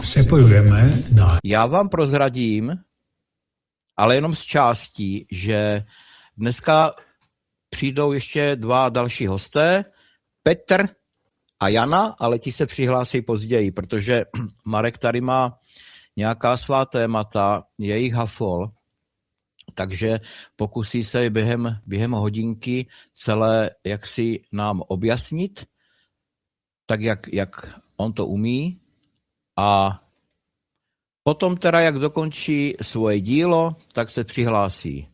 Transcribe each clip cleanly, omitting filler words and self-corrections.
přepojujeme na... Já vám prozradím, ale jenom z částí, že dneska přijdou ještě dva další hosté, Petr a Jana, ale ti se přihlásí později, protože Marek tady má nějaká svá témata, jejich hafol, takže pokusí se během hodinky celé jaksi nám objasnit, tak jak on to umí, a potom teda, jak dokončí svoje dílo, tak se přihlásí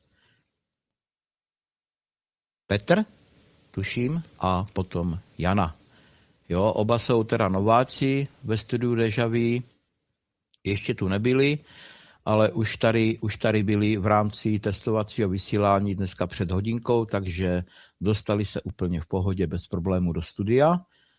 Petr, tuším, a potom Jana. Jo, oba jsou teda nováci ve studiu Deja Vu, ještě tu nebyli, ale už tady byli v rámci testovacího vysílání dneska před hodinkou, takže dostali se úplně v pohodě bez problému do studia.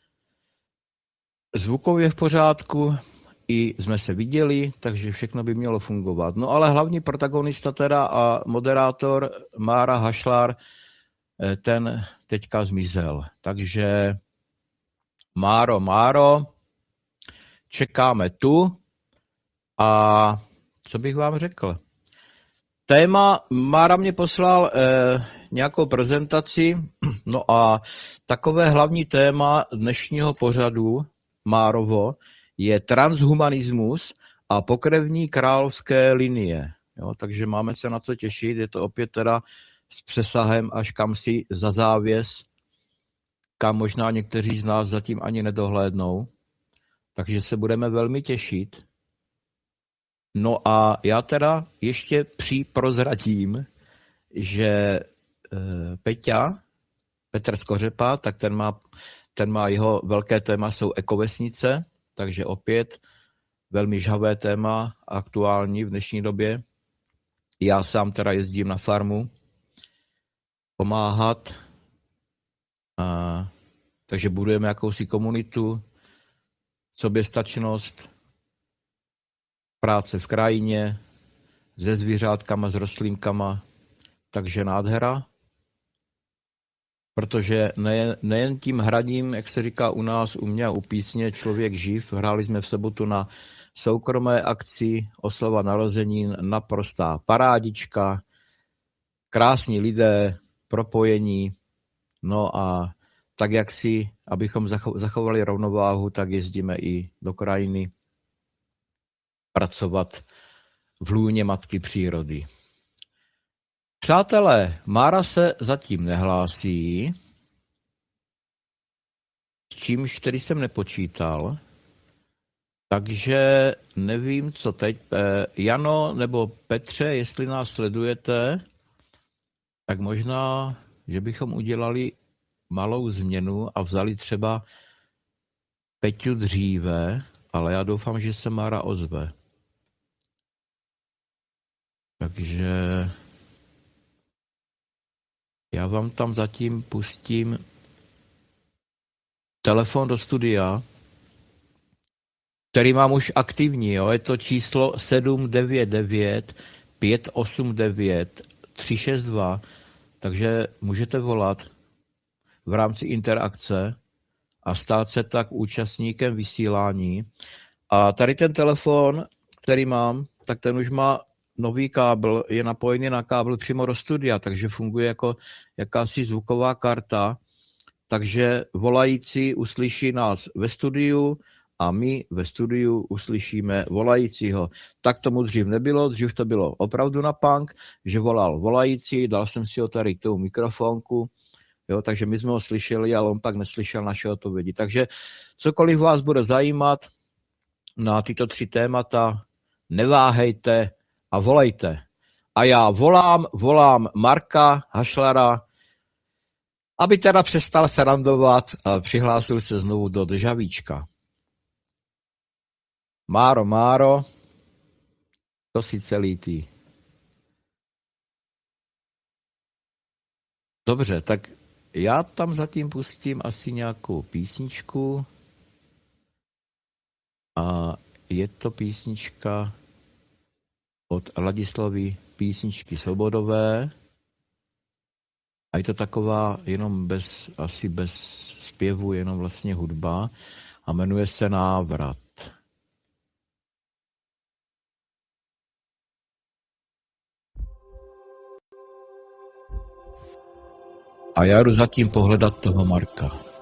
Zvukově v pořádku, i jsme se viděli, takže všechno by mělo fungovat. No ale hlavní protagonista teda a moderátor Mára Hašlar, ten teďka zmizel. Takže Máro, čekáme tu a co bych vám řekl? Téma, Mára mě poslal nějakou prezentaci, no a takové hlavní téma dnešního pořadu, Márovo, je transhumanismus a pokrevní královské linie. Jo, takže máme se na co těšit, je to opět teda s přesahem až kam si za závěs, kam možná někteří z nás zatím ani nedohlédnou. Takže se budeme velmi těšit. No a já teda ještě připrozradím, že Petr Skořepa, tak ten má jeho velké téma, jsou ekovesnice, takže opět velmi žhavé téma, aktuální v dnešní době. Já sám teda jezdím na farmu pomáhat, takže budujeme jakousi komunitu, soběstačnost, práce v krajině, se zvířátkama, s rostlinkama, takže nádhera. Protože nejen tím hraním, jak se říká u nás, u mě a u písně Člověk živ, hráli jsme v sobotu na soukromé akci, oslava narozenin, naprostá parádička, krásní lidé, propojení, no a tak jak si, abychom zachovali rovnováhu, tak jezdíme i do krajiny pracovat v lůně matky přírody. Přátelé, Mára se zatím nehlásí, s čímž tedy jsem nepočítal, takže nevím, co teď. Jano nebo Petře, jestli nás sledujete, tak možná, že bychom udělali malou změnu a vzali třeba Peťu dříve, ale já doufám, že se Mára ozve. Takže já vám tam zatím pustím telefon do studia, který mám už aktivní, jo? Je to číslo 799 589 362, takže můžete volat v rámci interakce a stát se tak účastníkem vysílání. A tady ten telefon, který mám, tak ten už má nový kábel, je napojený na kábel přímo do studia, takže funguje jako jakási zvuková karta, takže volající uslyší nás ve studiu a my ve studiu uslyšíme volajícího. Tak tomu dřív nebylo, dřív to bylo opravdu na punk, že volal volající, dal jsem si ho tady k tomu mikrofonku, jo, takže my jsme ho slyšeli, ale on pak neslyšel naše odpovědi. Takže cokoliv vás bude zajímat na tyto 3 témata, neváhejte a volejte. A já volám Marka Hašlara, aby teda přestal se randovat a přihlásil se znovu do Dežavíčka. Máro, to si celý ty. Dobře, tak já tam zatím pustím asi nějakou písničku. A je to písnička od Ladislavy Písničky Svobodové. A je to taková jenom asi bez zpěvu, jenom vlastně hudba. A jmenuje se Návrat. A já jdu zatím pohledat toho Marka.